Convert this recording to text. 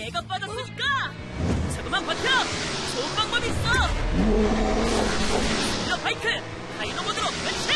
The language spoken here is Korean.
내가 빠졌으니까 조금만 버텨! 좋은 방법이 있어! 힐러 바이크! 다이노 모드로 변신!